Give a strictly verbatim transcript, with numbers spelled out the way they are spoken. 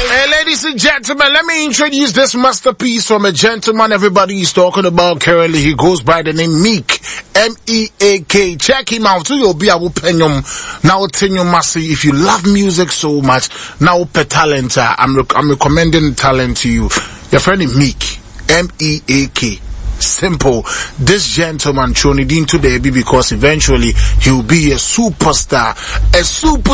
Hey, ladies and gentlemen, let me introduce this masterpiece from a gentleman everybody is talking about currently. He goes by the name Meek, M E A K. Check him out. You'll be able to now tell you massive. If you love music so much, now pe talent. I'm rec- I'm recommending talent to you. Your friend is Meek, M E A K. Simple. This gentleman tuned in today because eventually he'll be a superstar, a super